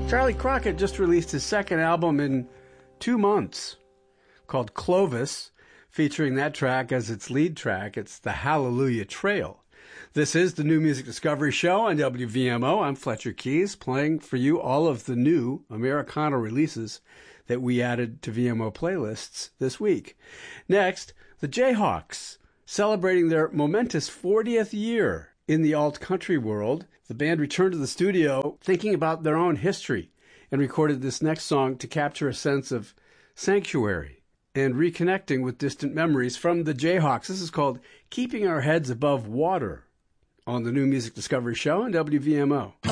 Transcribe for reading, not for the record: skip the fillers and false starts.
Charlie Crockett just released his second album in 2 months, called Clovis, featuring that track as its lead track. It's The Hallelujah Trail. This is the New Music Discovery Show on WVMO. I'm Fletcher Keys, playing for you all of the new Americana releases that we added to VMO playlists this week. Next, the Jayhawks, celebrating their momentous 40th year in the alt-country world. The band returned to the studio thinking about their own history and recorded this next song to capture a sense of sanctuary and reconnecting with distant memories from the Jayhawks. This is called Keeping Our Heads Above Water on the New Music Discovery Show on WVMO.